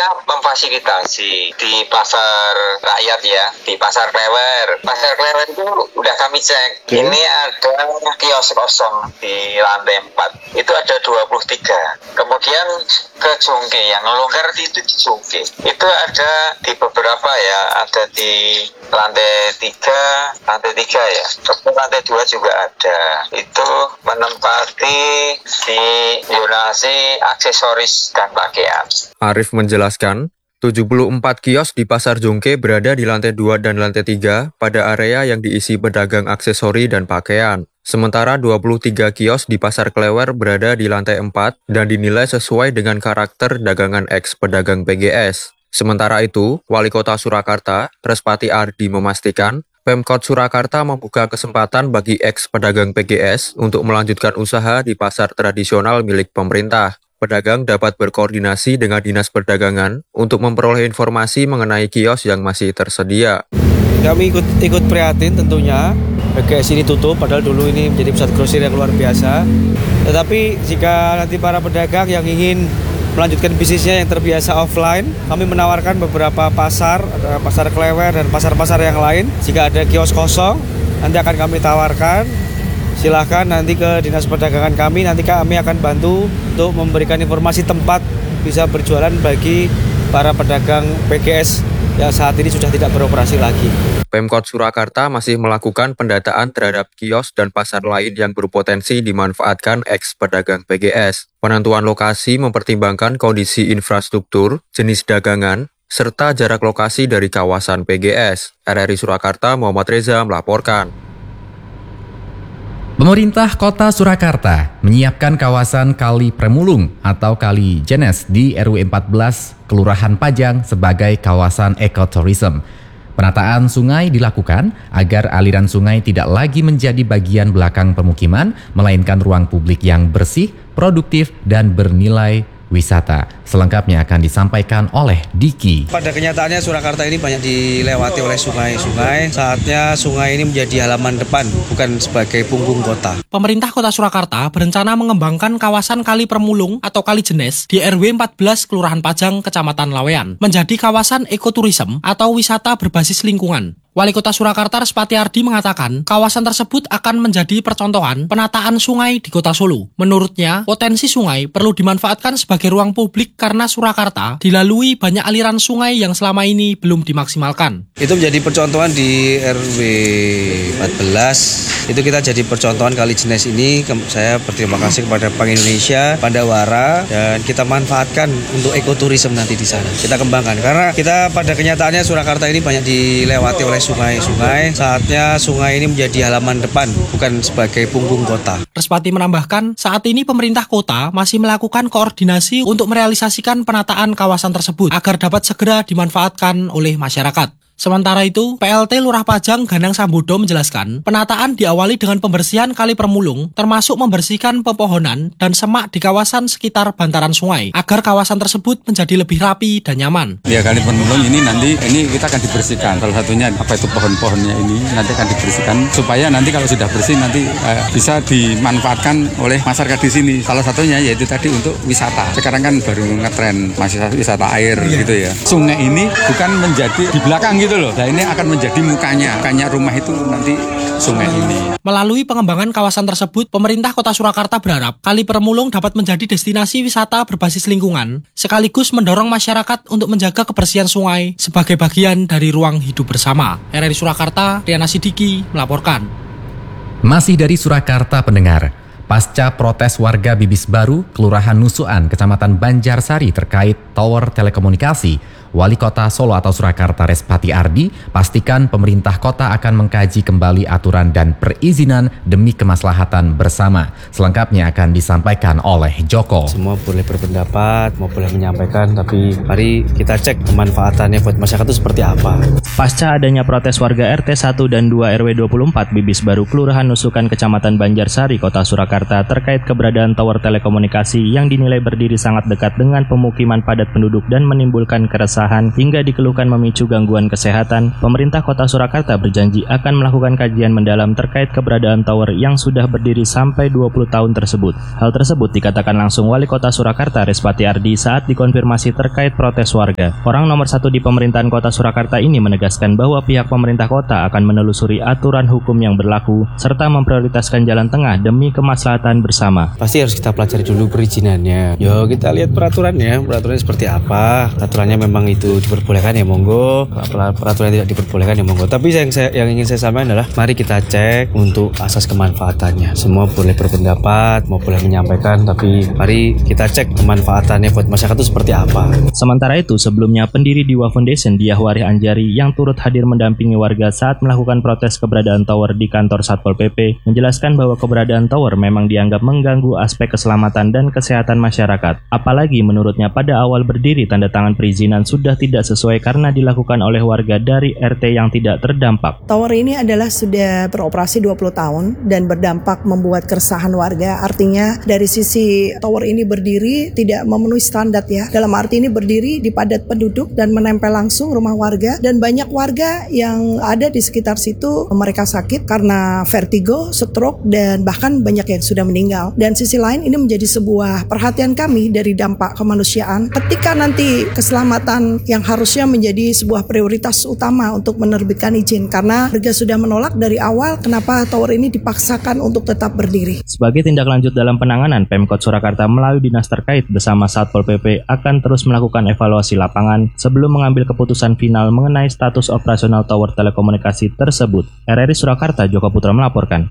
memfasilitasi di pasar rakyat ya, di pasar Klewer. Pasar Klewer itu udah kami cek. Okay. Ini ada kios kosong di lantai 4. Itu ada 23. Kemudian ke Jongke, yang longgar itu di Jongke. Itu ada di beberapa ya, ada di lantai 3 ya. Kemudian lantai 2 juga ada. Itu menempati di donasi aksesoris dan pakaian. Arif menjelaskan, 74 kios di Pasar Jongke berada di lantai 2 dan lantai 3 pada area yang diisi pedagang aksesori dan pakaian. Sementara 23 kios di Pasar Klewer berada di lantai 4 dan dinilai sesuai dengan karakter dagangan ex-pedagang PGS. Sementara itu, Wali Kota Surakarta, Respati Ardi memastikan, Pemkot Surakarta membuka kesempatan bagi ex-pedagang PGS untuk melanjutkan usaha di pasar tradisional milik pemerintah. Pedagang dapat berkoordinasi dengan Dinas Perdagangan untuk memperoleh informasi mengenai kios yang masih tersedia. Kami ikut prihatin tentunya. PGS ini tutup, padahal dulu ini menjadi pusat grosir yang luar biasa. Tetapi jika nanti para pedagang yang ingin melanjutkan bisnisnya yang terbiasa offline, kami menawarkan beberapa pasar, ada pasar Klewer dan pasar-pasar yang lain. Jika ada kios kosong, nanti akan kami tawarkan. Silahkan nanti ke Dinas Perdagangan kami, nanti kami akan bantu untuk memberikan informasi tempat bisa berjualan bagi para pedagang PGS yang saat ini sudah tidak beroperasi lagi. Pemkot Surakarta masih melakukan pendataan terhadap kios dan pasar lain yang berpotensi dimanfaatkan ex-pedagang PGS. Penentuan lokasi mempertimbangkan kondisi infrastruktur, jenis dagangan, serta jarak lokasi dari kawasan PGS. RRI Surakarta, Muhammad Reza melaporkan. Pemerintah Kota Surakarta menyiapkan kawasan Kali Premulung atau Kali Jenes di RW 14 Kelurahan Pajang sebagai kawasan ekoturism. Penataan sungai dilakukan agar aliran sungai tidak lagi menjadi bagian belakang permukiman, melainkan ruang publik yang bersih, produktif, dan bernilai wisata. Selengkapnya akan disampaikan oleh Diki. Pada kenyataannya Surakarta ini banyak dilewati oleh sungai-sungai. Saatnya sungai ini menjadi halaman depan, bukan sebagai punggung kota. Pemerintah Kota Surakarta berencana mengembangkan kawasan Kali Premulung atau Kali Jenes di RW 14 Kelurahan Pajang, Kecamatan Lawean, menjadi kawasan ekoturism atau wisata berbasis lingkungan. Wali Kota Surakarta Respati Ardi mengatakan, kawasan tersebut akan menjadi percontohan penataan sungai di Kota Solo. Menurutnya, potensi sungai perlu dimanfaatkan sebagai ruang publik karena Surakarta dilalui banyak aliran sungai yang selama ini belum dimaksimalkan. Itu menjadi percontohan di RW 14. Itu kita jadi percontohan Kali Jenes ini. Saya berterima kasih kepada Bank Indonesia, Pandawara, dan kita manfaatkan untuk ekoturism nanti di sana. Kita kembangkan karena kita pada kenyataannya Surakarta ini banyak dilewati oleh sungai-sungai. Saatnya sungai ini menjadi halaman depan, bukan sebagai punggung kota. Respati menambahkan, saat ini pemerintah kota masih melakukan koordinasi untuk merealisasikan penataan kawasan tersebut agar dapat segera dimanfaatkan oleh masyarakat. Sementara itu, PLT Lurah Pajang Ganang Sambodo menjelaskan, penataan diawali dengan pembersihan Kali Premulung, termasuk membersihkan pepohonan dan semak di kawasan sekitar bantaran sungai, agar kawasan tersebut menjadi lebih rapi dan nyaman. Ya, Kali Premulung ini nanti kita akan dibersihkan. Salah satunya itu pohon-pohonnya ini nanti akan dibersihkan supaya nanti kalau sudah bersih nanti bisa dimanfaatkan oleh masyarakat di sini. Salah satunya yaitu tadi untuk wisata. Sekarang kan baru ngetren masih wisata air gitu ya. Sungai ini bukan menjadi di belakang gitu loh. Nah, ini akan menjadi mukanya rumah itu nanti sungai ini. Melalui pengembangan kawasan tersebut, pemerintah Kota Surakarta berharap Kali Premulung dapat menjadi destinasi wisata berbasis lingkungan, sekaligus mendorong masyarakat untuk menjaga kebersihan sungai sebagai bagian dari ruang hidup bersama. RRI Surakarta, Riana Sidiki melaporkan. Masih dari Surakarta pendengar, pasca protes warga Bibis Baru, Kelurahan Nusuan, Kecamatan Banjarsari terkait tower telekomunikasi, Wali Kota Solo atau Surakarta Respati Ardi pastikan pemerintah kota akan mengkaji kembali aturan dan perizinan demi kemaslahatan bersama. Selengkapnya akan disampaikan oleh Joko. Semua boleh berpendapat, mau boleh menyampaikan, tapi mari kita cek kemanfaatannya buat masyarakat itu seperti apa. Pasca adanya protes warga RT 1 dan 2 RW 24 Bibis Baru Kelurahan Nusukan Kecamatan Banjarsari Kota Surakarta terkait keberadaan tower telekomunikasi yang dinilai berdiri sangat dekat dengan pemukiman padat penduduk dan menimbulkan keresahan keresahan hingga dikeluhkan memicu gangguan kesehatan, pemerintah Kota Surakarta berjanji akan melakukan kajian mendalam terkait keberadaan tower yang sudah berdiri sampai 20 tahun tersebut. Hal tersebut dikatakan langsung Wali Kota Surakarta Respati Ardi saat dikonfirmasi terkait protes warga. Orang nomor 1 di pemerintahan Kota Surakarta ini menegaskan bahwa pihak pemerintah kota akan menelusuri aturan hukum yang berlaku serta memprioritaskan jalan tengah demi kemaslahatan bersama. Pasti harus kita pelajari dulu perizinannya. Yo, kita lihat peraturannya seperti apa. Peraturannya memang itu diperbolehkan ya monggo, peraturan yang tidak diperbolehkan ya monggo. Tapi yang ingin saya sampaikan adalah mari kita cek untuk asas kemanfaatannya. Semua boleh berpendapat, mau boleh menyampaikan, tapi mari kita cek kemanfaatannya buat masyarakat itu seperti apa. Sementara itu, sebelumnya pendiri Diwa Foundation Diah Warih Anjari yang turut hadir mendampingi warga saat melakukan protes keberadaan tower di kantor Satpol PP menjelaskan bahwa keberadaan tower memang dianggap mengganggu aspek keselamatan dan kesehatan masyarakat. Apalagi menurutnya pada awal berdiri tanda tangan perizinan sudah tidak sesuai karena dilakukan oleh warga dari RT yang tidak terdampak. Tower ini adalah sudah beroperasi 20 tahun dan berdampak membuat keresahan warga. Artinya dari sisi tower ini berdiri tidak memenuhi standar ya. Dalam arti ini berdiri di padat penduduk dan menempel langsung rumah warga, dan banyak warga yang ada di sekitar situ mereka sakit karena vertigo, stroke, dan bahkan banyak yang sudah meninggal. Dan sisi lain ini menjadi sebuah perhatian kami dari dampak kemanusiaan ketika nanti keselamatan yang harusnya menjadi sebuah prioritas utama untuk menerbitkan izin, karena warga sudah menolak dari awal kenapa tower ini dipaksakan untuk tetap berdiri. Sebagai tindak lanjut dalam penanganan, Pemkot Surakarta melalui dinas terkait bersama Satpol PP akan terus melakukan evaluasi lapangan sebelum mengambil keputusan final mengenai status operasional tower telekomunikasi tersebut. RRI Surakarta, Joko Putra melaporkan.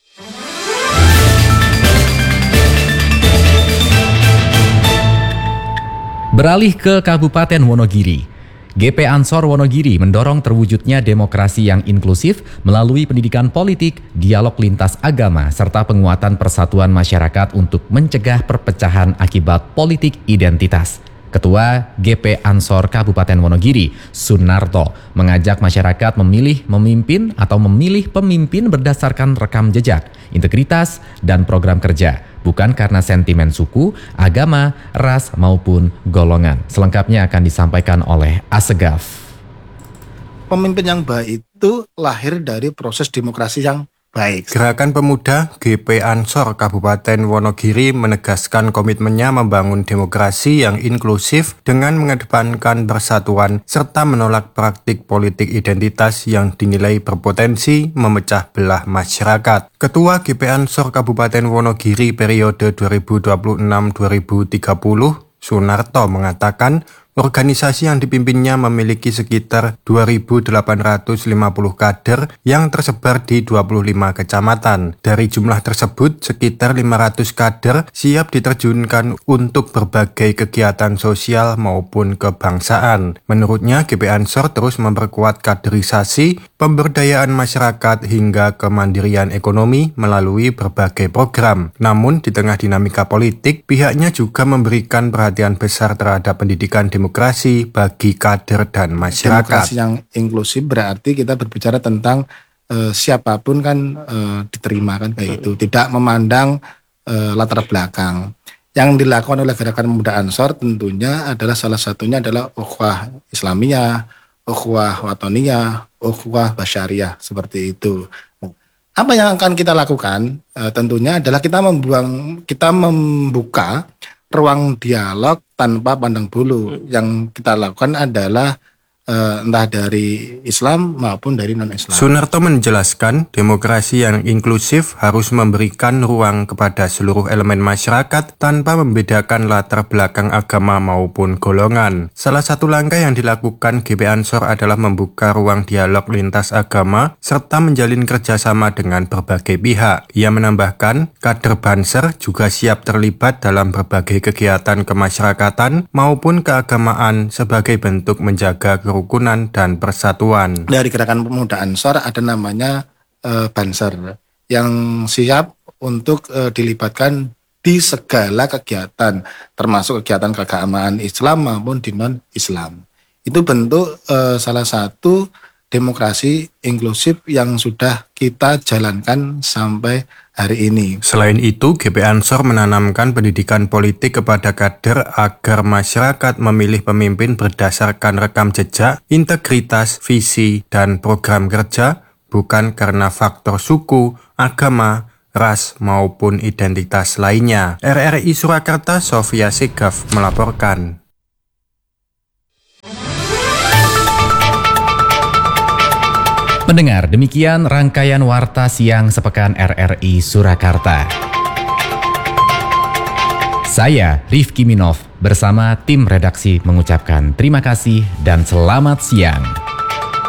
Beralih ke Kabupaten Wonogiri, GP Ansor Wonogiri mendorong terwujudnya demokrasi yang inklusif melalui pendidikan politik, dialog lintas agama, serta penguatan persatuan masyarakat untuk mencegah perpecahan akibat politik identitas. Ketua GP Ansor Kabupaten Wonogiri, Sunarto, mengajak masyarakat memilih pemimpin berdasarkan rekam jejak, integritas, dan program kerja, bukan karena sentimen suku, agama, ras, maupun golongan. Selengkapnya akan disampaikan oleh Asegaf. Pemimpin yang baik itu lahir dari proses demokrasi yang baik. Gerakan Pemuda GP Ansor Kabupaten Wonogiri menegaskan komitmennya membangun demokrasi yang inklusif dengan mengedepankan persatuan serta menolak praktik politik identitas yang dinilai berpotensi memecah belah masyarakat. Ketua GP Ansor Kabupaten Wonogiri periode 2026-2030, Sunarto mengatakan organisasi yang dipimpinnya memiliki sekitar 2.850 kader yang tersebar di 25 kecamatan. Dari jumlah tersebut, sekitar 500 kader siap diterjunkan untuk berbagai kegiatan sosial maupun kebangsaan. Menurutnya, GP Ansor terus memperkuat kaderisasi, pemberdayaan masyarakat hingga kemandirian ekonomi melalui berbagai program. Namun, di tengah dinamika politik, pihaknya juga memberikan perhatian besar terhadap pendidikan demokrasi bagi kader dan masyarakat. Demokrasi yang inklusif berarti kita berbicara tentang siapapun kan diterima kan, baik itu tidak memandang latar belakang. Yang dilakukan oleh Gerakan Pemuda Ansor tentunya adalah salah satunya adalah ukhuwah Islamiyah, ukhuwah Watoniyah, ukhuwah Basyariah, seperti itu. Apa yang akan kita lakukan tentunya adalah kita membuka ruang dialog tanpa pandang bulu. Yang kita lakukan adalah entah dari Islam maupun dari non-Islam. Sunarto menjelaskan demokrasi yang inklusif harus memberikan ruang kepada seluruh elemen masyarakat tanpa membedakan latar belakang agama maupun golongan. Salah satu langkah yang dilakukan GP Ansor adalah membuka ruang dialog lintas agama serta menjalin kerjasama dengan berbagai pihak. Ia menambahkan, kader Banser juga siap terlibat dalam berbagai kegiatan kemasyarakatan maupun keagamaan sebagai bentuk menjaga kerukunan dan persatuan. Dari Gerakan Pemuda Ansor ada namanya Banser yang siap untuk dilibatkan di segala kegiatan, termasuk kegiatan keagamaan Islam maupun di non-Islam. Itu bentuk salah satu demokrasi inklusif yang sudah kita jalankan sampai hari ini. Selain itu, GP Ansor menanamkan pendidikan politik kepada kader agar masyarakat memilih pemimpin berdasarkan rekam jejak, integritas, visi, dan program kerja, bukan karena faktor suku, agama, ras, maupun identitas lainnya. RRI Surakarta, Sofia Segaf melaporkan. Pendengar, demikian rangkaian Warta Siang Sepekan RRI Surakarta. Saya, Rifki Minov, bersama tim redaksi mengucapkan terima kasih dan selamat siang.